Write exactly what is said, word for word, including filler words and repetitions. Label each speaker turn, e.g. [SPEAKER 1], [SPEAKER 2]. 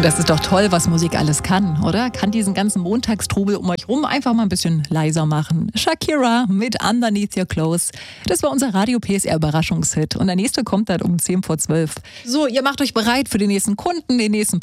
[SPEAKER 1] Das ist doch toll, was Musik alles kann, oder? Kann diesen ganzen Montagstrubel um euch rum einfach mal ein bisschen leiser machen. Shakira mit Underneath Your Clothes. Das war unser Radio-P S R-Überraschungshit. Und der nächste kommt dann um zehn vor zwölf. So, ihr macht euch bereit für den nächsten Kunden, den nächsten